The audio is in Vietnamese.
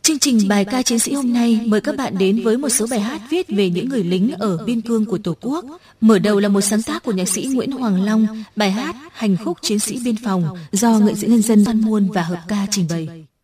Chương trình bài ca chiến sĩ hôm nay mời các bạn đến với một số bài hát viết về những người lính ở biên cương của Tổ quốc. Mở đầu là một sáng tác của nhạc sĩ Nguyễn Hoàng Long, bài hát Hành khúc chiến sĩ biên phòng do nghệ sĩ nhân dân Văn Muôn và hợp ca trình bày.